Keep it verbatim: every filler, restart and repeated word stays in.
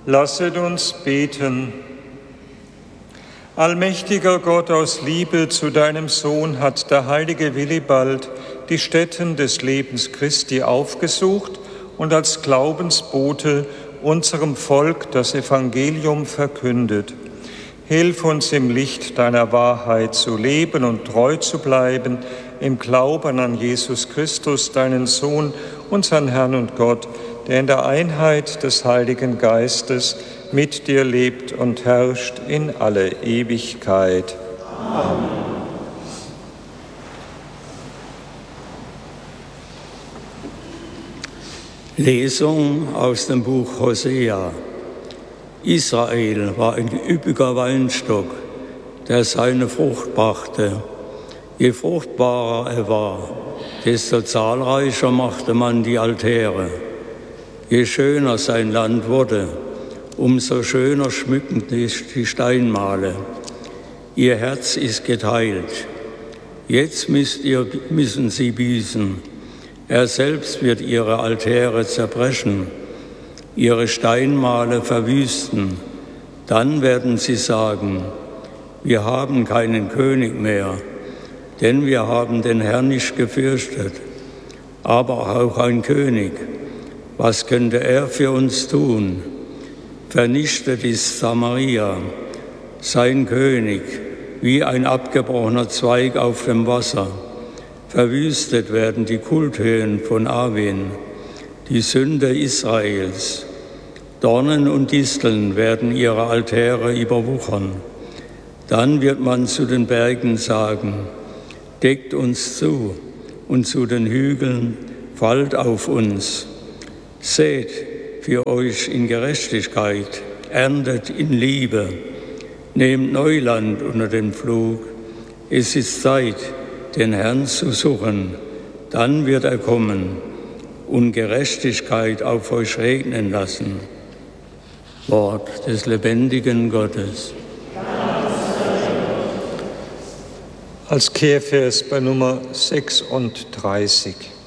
Lasset uns beten. Allmächtiger Gott, aus Liebe zu deinem Sohn hat der heilige Willibald die Stätten des Lebens Christi aufgesucht und als Glaubensbote unserem Volk das Evangelium verkündet. Hilf uns im Licht deiner Wahrheit zu leben und treu zu bleiben, im Glauben an Jesus Christus, deinen Sohn, unseren Herrn und Gott, der in der Einheit des Heiligen Geistes mit dir lebt und herrscht in alle Ewigkeit. Amen. Lesung aus dem Buch Hosea. Israel war ein üppiger Weinstock, der seine Frucht brachte. Je fruchtbarer er war, desto zahlreicher machte man die Altäre. Je schöner sein Land wurde, umso schöner schmücken die Steinmale. Ihr Herz ist geteilt. Jetzt müsst ihr, müssen sie büßen. Er selbst wird ihre Altäre zerbrechen, ihre Steinmale verwüsten. Dann werden sie sagen, wir haben keinen König mehr, denn wir haben den Herrn nicht gefürchtet. Aber auch ein König, was könnte er für uns tun? Vernichtet ist Samaria, sein König, wie ein abgebrochener Zweig auf dem Wasser. Verwüstet werden die Kulthöhen von Aven, die Sünde Israels. Dornen und Disteln werden ihre Altäre überwuchern. Dann wird man zu den Bergen sagen, deckt uns zu, und zu den Hügeln, fallt auf uns. Seht für euch in Gerechtigkeit, erntet in Liebe, nehmt Neuland unter den Pflug. Es ist Zeit, den Herrn zu suchen, dann wird er kommen und Gerechtigkeit auf euch regnen lassen. Wort des lebendigen Gottes. Als Kehrvers bei Nummer sechsunddreißig.